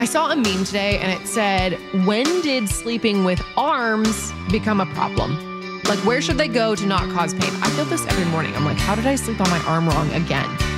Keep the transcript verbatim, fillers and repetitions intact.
I saw a meme today and it said, when did sleeping with arms become a problem? Like, where should they go to not cause pain? I feel this every morning. I'm like, how did I sleep on my arm wrong again?